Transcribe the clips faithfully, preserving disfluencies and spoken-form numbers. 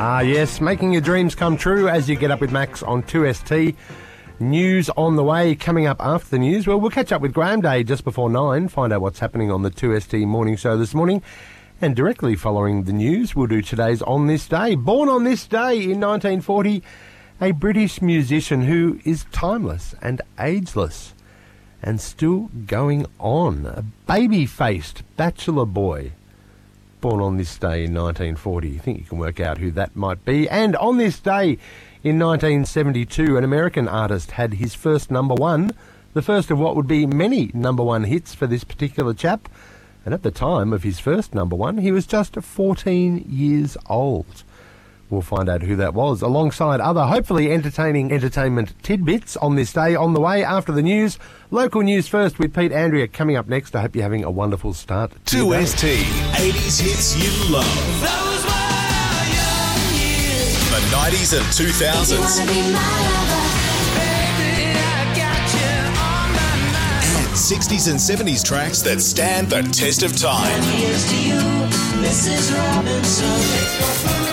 Ah, yes, making your dreams come true as you get up with Max on two S T. News on the way. Coming up after the news, well, we'll catch up with Graham Day just before nine, find out what's happening on the two S T morning show this morning. And directly following the news, we'll do today's On This Day. Born on this day in nineteen forty, a British musician who is timeless and ageless and still going on. A baby-faced bachelor boy. Born on this day in nineteen forty. You think you can work out who that might be. And on this day in nineteen seventy-two, an American artist had his first number one, the first of what would be many number one hits for this particular chap. And at the time of his first number one, he was just fourteen years old. We'll find out who that was, alongside other hopefully entertaining entertainment tidbits on this day. On the way after the news, local news first with Pete Andrea coming up next. I hope you're having a wonderful start to two S T, eighties hits you love. Those were young years. The nineties and two thousands. And sixties and seventies tracks that stand the test of time. Here's to you, Missus Robinson.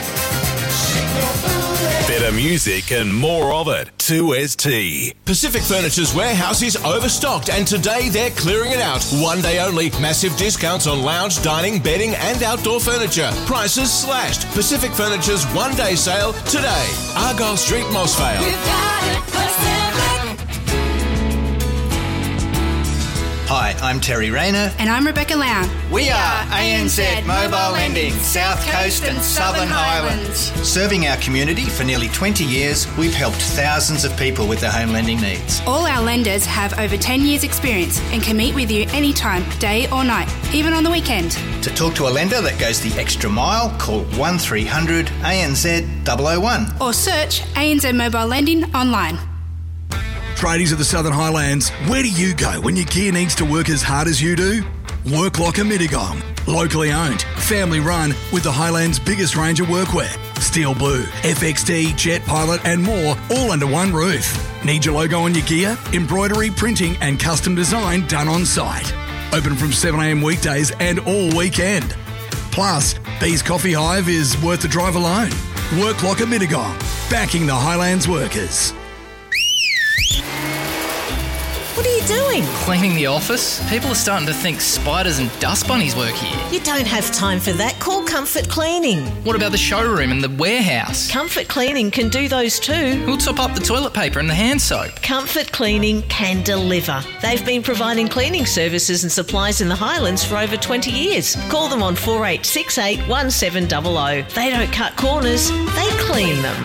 Better music and more of it. two S T. Pacific Furniture's warehouse is overstocked and today they're clearing it out. One day only. Massive discounts on lounge, dining, bedding and outdoor furniture. Prices slashed. Pacific Furniture's one day sale today. Argyle Street, Mossvale. We've got it, Pacific. Hi, I'm Terry Rayner. And I'm Rebecca Lown. We are A N Z Mobile Lending, South Coast and Southern Highlands. Serving our community for nearly twenty years, we've helped thousands of people with their home lending needs. All our lenders have over ten years experience and can meet with you anytime, day or night, even on the weekend. To talk to a lender that goes the extra mile, call one three hundred A N Z double oh one. Or search A N Z Mobile Lending online. Tradies of the Southern Highlands, where do you go when your gear needs to work as hard as you do? Work Locker Mittagong. Locally owned, family run, with the Highlands' biggest range of workwear. Steel Blue, F X D, Jet Pilot and more, all under one roof. Need your logo on your gear? Embroidery, printing and custom design done on site. Open from seven a m weekdays and all weekend. Plus, Bee's Coffee Hive is worth the drive alone. Work Locker Mittagong, backing the Highlands workers. What are you doing? Cleaning the office. People are starting to think spiders and dust bunnies work here. You don't have time for that. Call Comfort Cleaning. What about the showroom and the warehouse? Comfort Cleaning can do those too. Who'll top up the toilet paper and the hand soap? Comfort Cleaning can deliver. They've been providing cleaning services and supplies in the Highlands for over twenty years. Call them on four eight six eight one seven zero zero. They don't cut corners, they clean them.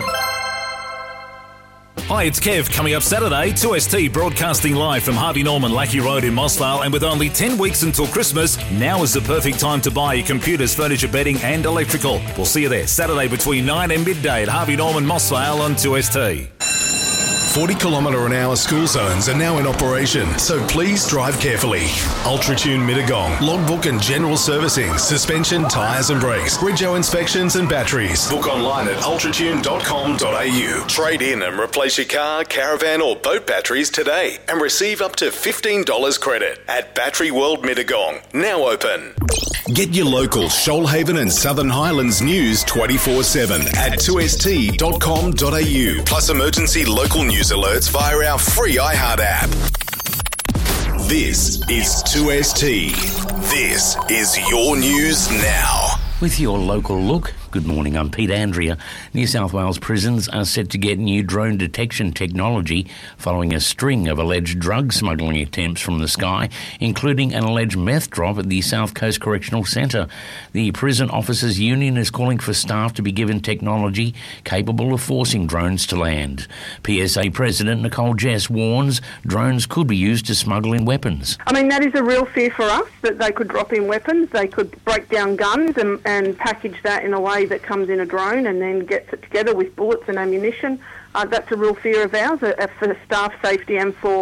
Hi, it's Kev. Coming up Saturday, two S T broadcasting live from Harvey Norman, Lackey Road in Mossvale, and with only ten weeks until Christmas, now is the perfect time to buy your computers, furniture, bedding and electrical. We'll see you there Saturday between nine and midday at Harvey Norman, Mossvale on two S T. forty kilometre an hour school zones are now in operation, so please drive carefully. Ultratune Mittagong, logbook and general servicing, suspension, tyres and brakes, rego inspections and batteries. Book online at ultratune dot com dot a u. Trade in and replace your car, caravan or boat batteries today and receive up to fifteen dollars credit at Battery World Mittagong, now open. Get your local Shoalhaven and Southern Highlands news twenty-four seven at two s t dot com dot a u, plus emergency local news alerts via our free iHeart app. This is two S T. This is your news now. With your local look, good morning, I'm Pete Andrea. New South Wales prisons are set to get new drone detection technology following a string of alleged drug smuggling attempts from the sky, including an alleged meth drop at the South Coast Correctional Centre. The Prison Officers Union is calling for staff to be given technology capable of forcing drones to land. P S A President Nicole Jess warns drones could be used to smuggle in weapons. I mean, that is a real fear for us, that they could drop in weapons, they could break down guns and, and package that in a way that comes in a drone and then gets it together with bullets and ammunition. Uh, that's a real fear of ours, uh, for staff safety and for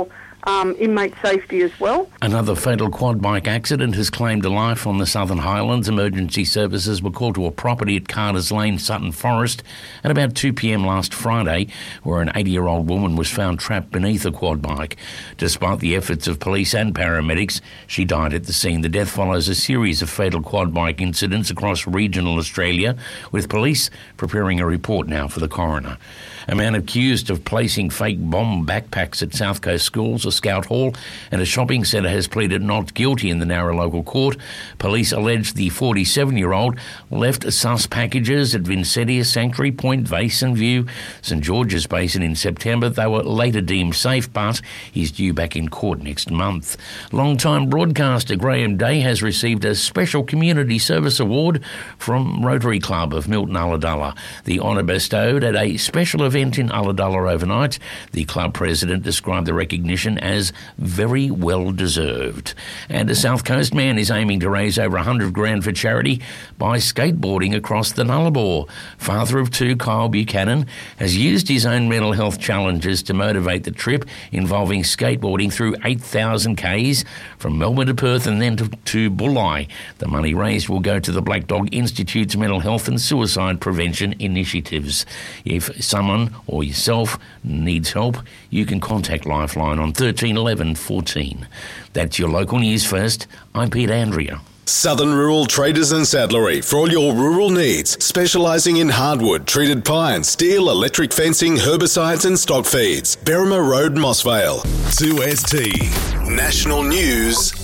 um, inmate safety as well. Another fatal quad bike accident has claimed a life on the Southern Highlands. Emergency services were called to a property at Carter's Lane, Sutton Forest, at about two p.m. last Friday, where an eighty-year-old woman was found trapped beneath a quad bike. Despite the efforts of police and paramedics, she died at the scene. The death follows a series of fatal quad bike incidents across regional Australia, with police preparing a report now for the coroner. A man accused of placing fake bomb backpacks at South Coast schools, a Scout Hall and a shopping centre has pleaded not guilty in the Narra local court. Police allege the forty-seven-year-old left sus packages at Vincetia Sanctuary, Point Basin View, St George's Basin in September. They were later deemed safe, but he's due back in court next month. Long-time broadcaster Graham Day has received a Special Community Service Award from Rotary Club of Milton Ulladulla. The honour bestowed at a special event in Ulladulla overnight. The club president described the recognition as very well deserved. And a South Coast man is aiming to raise over one hundred grand for charity by skateboarding across the Nullarbor. Father of two, Kyle Buchanan, has used his own mental health challenges to motivate the trip, involving skateboarding through eight thousand kays from Melbourne to Perth and then to, to Bulli. The money raised will go to the Black Dog Institute's mental health and suicide prevention initiatives. If someone or yourself needs help, you can contact Lifeline on thirteen eleven fourteen. That's your local news first. I'm Pete Andrea. Southern Rural Traders and Saddlery for all your rural needs, specialising in hardwood, treated pine, steel, electric fencing, herbicides and stock feeds. Berrima Road, Mossvale. two S T National News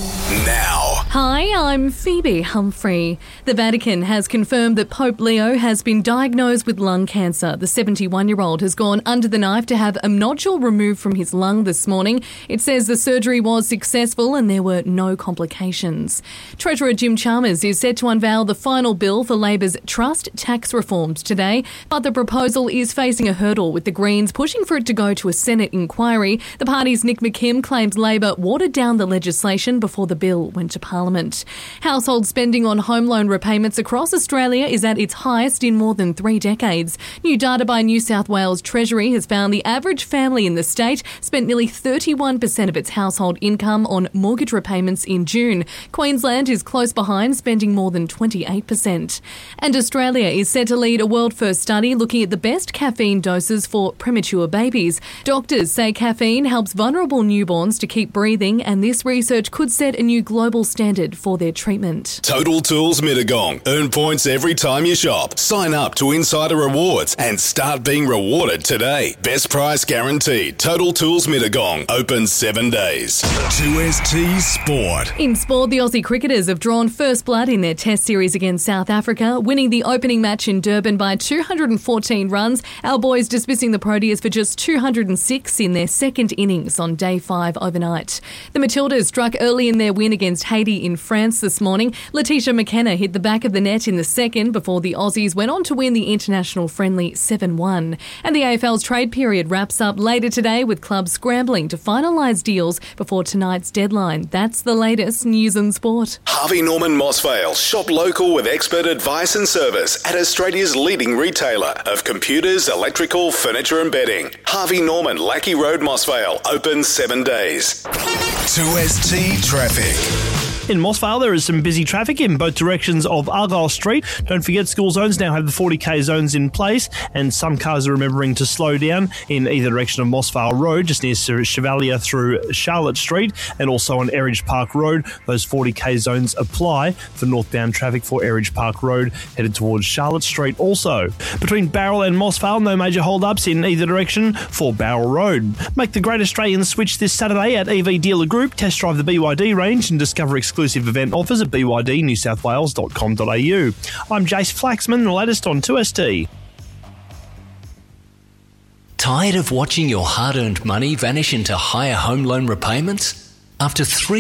now. Hi, I'm Phoebe Humphrey. The Vatican has confirmed that Pope Leo has been diagnosed with lung cancer. The seventy-one-year-old has gone under the knife to have a nodule removed from his lung this morning. It says the surgery was successful and there were no complications. Treasurer Jim Chalmers is set to unveil the final bill for Labor's trust tax reforms today, but the proposal is facing a hurdle, with the Greens pushing for it to go to a Senate inquiry. The party's Nick McKim claims Labor watered down the legislation before the bill went to Parliament. Household spending on home loan repayments across Australia is at its highest in more than three decades. New data by New South Wales Treasury has found the average family in the state spent nearly thirty-one percent of its household income on mortgage repayments in June. Queensland is close behind, spending more than twenty-eight percent. And Australia is set to lead a world-first study looking at the best caffeine doses for premature babies. Doctors say caffeine helps vulnerable newborns to keep breathing, and this research could set a new global standard for their treatment. Total Tools Mittagong. Earn points every time you shop. Sign up to Insider Rewards and start being rewarded today. Best price guaranteed. Total Tools Mittagong. Open seven days. two S T Sport. In sport, the Aussie cricketers have drawn first blood in their Test series against South Africa, winning the opening match in Durban by two hundred fourteen runs. Our boys dismissing the Proteas for just two hundred six in their second innings on day five overnight. The Matildas struck early in their win against Haiti in France this morning. Letitia McKenna hit the back of the net in the second before the Aussies went on to win the international friendly seven one. And the A F L's trade period wraps up later today, with clubs scrambling to finalise deals before tonight's deadline. That's the latest news and sport. Harvey Norman Mossvale. Shop local with expert advice and service at Australia's leading retailer of computers, electrical, furniture and bedding. Harvey Norman, Lackey Road, Mossvale. Open seven days. two S T Traffic. In Mossvale, there is some busy traffic in both directions of Argyle Street. Don't forget, school zones now have the forty k zones in place, and some cars are remembering to slow down in either direction of Mossvale Road, just near Sir Chevalier through Charlotte Street, and also on Eridge Park Road. Those forty k zones apply for northbound traffic for Eridge Park Road, headed towards Charlotte Street also. Between Barrel and Mossvale, no major hold-ups in either direction for Barrel Road. Make the Great Australian Switch this Saturday at E V Dealer Group. Test drive the B Y D range and discover exclusive Exclusive event offers at b y d new south wales dot com dot a u. I'm Jace Flaxman, the latest on two S T. Tired of watching your hard-earned money vanish into higher home loan repayments? After three